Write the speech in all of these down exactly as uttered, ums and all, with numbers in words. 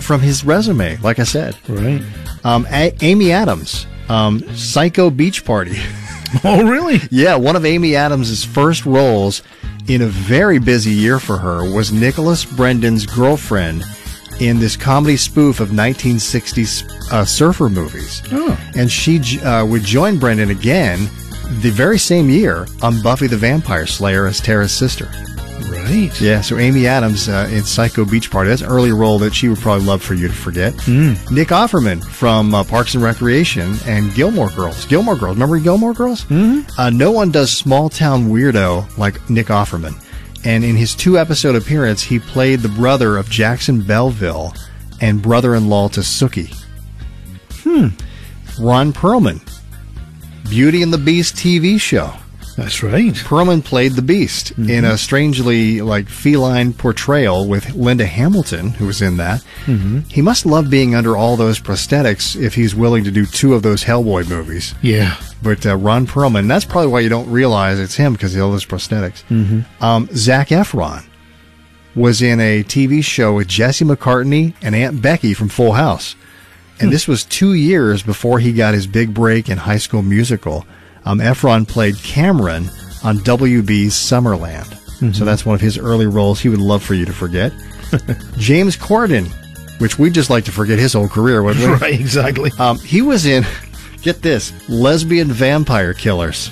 from his resume, like I said. Right. Um, A- Amy Adams, um, Psycho Beach Party. Oh, really? Yeah, one of Amy Adams' first roles in a very busy year for her was Nicholas Brendan's girlfriend in this comedy spoof of nineteen sixties uh, surfer movies. Oh. And she uh, would join Brendan again the very same year on Buffy the Vampire Slayer as Tara's sister. Right. Yeah, so Amy Adams uh, in Psycho Beach Party. That's an early role that she would probably love for you to forget. Mm. Nick Offerman from uh, Parks and Recreation and Gilmore Girls. Gilmore Girls. Remember Gilmore Girls? Mm-hmm. Uh, no one does small-town weirdo like Nick Offerman. And in his two-episode appearance, he played the brother of Jackson Belleville and brother-in-law to Sookie. Hmm. Ron Perlman. Beauty and the Beast T V show. That's right. Perlman played the Beast mm-hmm. in a strangely like feline portrayal with Linda Hamilton, who was in that. Mm-hmm. He must love being under all those prosthetics if he's willing to do two of those Hellboy movies. Yeah. But uh, Ron Perlman, that's probably why you don't realize it's him, because of all those prosthetics. Mm-hmm. Um, Zac Efron was in a T V show with Jesse McCartney and Aunt Becky from Full House. And hmm. this was two years before he got his big break in High School Musical. Um, Efron played Cameron on W B's Summerland. Mm-hmm. So that's one of his early roles he would love for you to forget. James Corden, which we'd just like to forget his whole career, wouldn't we? Right, exactly. Um, he was in, get this, Lesbian Vampire Killers.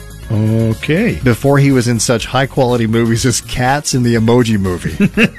Okay. Before he was in such high-quality movies as Cats and the Emoji Movie.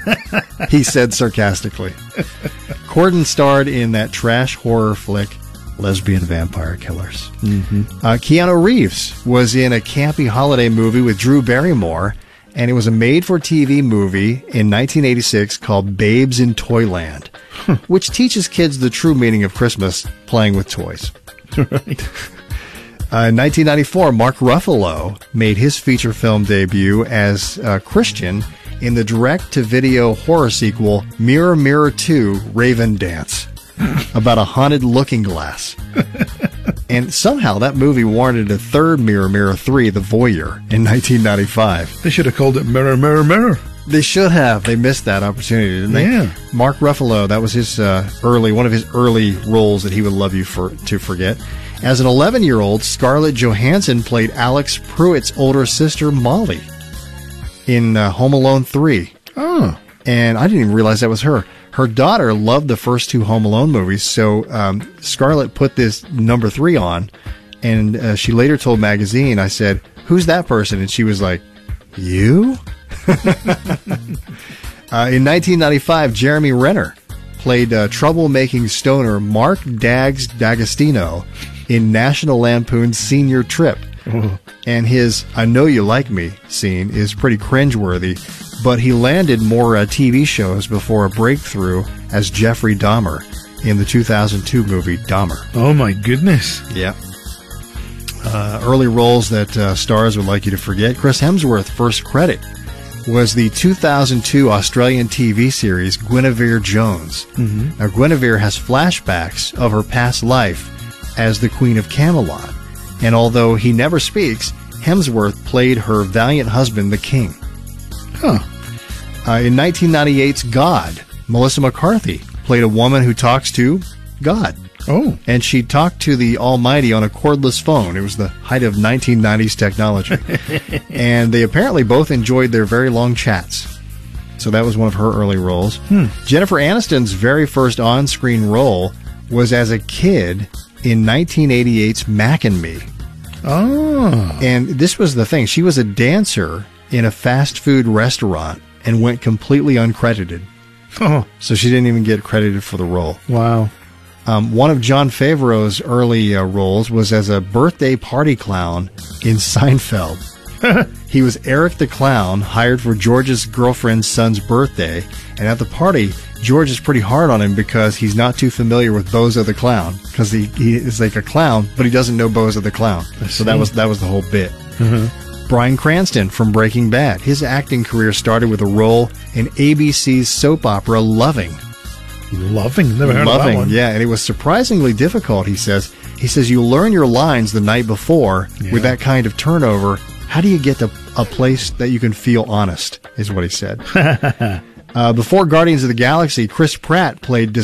He said sarcastically. Corden starred in that trash horror flick, Lesbian Vampire Killers. Mm-hmm. Uh, Keanu Reeves was in a campy holiday movie with Drew Barrymore, and it was a made-for-T V movie in nineteen eighty-six called Babes in Toyland, huh. which teaches kids the true meaning of Christmas, playing with toys. Right. Uh, in nineteen ninety-four, Mark Ruffalo made his feature film debut as uh, Christian in the direct-to-video horror sequel Mirror, Mirror two, Raven Dance, about a haunted looking glass. And somehow that movie warranted a third Mirror, Mirror three, The Voyeur, in nineteen ninety-five. They should have called it Mirror, Mirror, Mirror. They should have. They missed that opportunity, didn't they? Yeah. Mark Ruffalo, that was his uh, early, one of his early roles that he would love you for to forget. As an eleven-year-old, Scarlett Johansson played Alex Pruitt's older sister, Molly, in uh, Home Alone three. Oh. And I didn't even realize that was her. Her daughter loved the first two Home Alone movies, so um, Scarlett put this number three on, and uh, she later told Magazine, I said, "Who's that person?" And she was like, "You?" uh, in nineteen ninety-five, Jeremy Renner played uh, troublemaking stoner Mark Dags D'Agostino in National Lampoon's Senior Trip. Oh. And his I Know You Like Me scene is pretty cringeworthy, but he landed more uh, T V shows before a breakthrough as Jeffrey Dahmer in the two thousand two movie Dahmer. Oh, my goodness. Yeah. Uh, early roles that uh, stars would like you to forget. Chris Hemsworth's first credit was the two thousand two Australian T V series Guinevere Jones. Mm-hmm. Now, Guinevere has flashbacks of her past life as the Queen of Camelot. And although he never speaks, Hemsworth played her valiant husband, the King. Huh. Uh, in nineteen ninety-eight's God, Melissa McCarthy played a woman who talks to God. Oh. And she talked to the Almighty on a cordless phone. It was the height of nineteen nineties technology. And they apparently both enjoyed their very long chats. So that was one of her early roles. Hmm. Jennifer Aniston's very first on-screen role was as a kid in nineteen eighty-eight's Mac and Me. Oh. And this was the thing. She was a dancer in a fast food restaurant and went completely uncredited. Oh. So she didn't even get credited for the role. Wow. Um, one of Jon Favreau's early uh, roles was as a birthday party clown in Seinfeld. He was Eric the Clown, hired for George's girlfriend's son's birthday, and at the party, George is pretty hard on him because he's not too familiar with Bozo the Clown, because he, he is like a clown, but he doesn't know Bozo the Clown. So that was that was the whole bit. Mm-hmm. Bryan Cranston from Breaking Bad. His acting career started with a role in A B C's soap opera Loving. Loving? Never heard Loving, of that one. yeah, and it was surprisingly difficult, he says. He says, you learn your lines the night before Yeah. with that kind of turnover. How do you get to a place that you can feel honest, is what he said. uh, before Guardians of the Galaxy, Chris Pratt played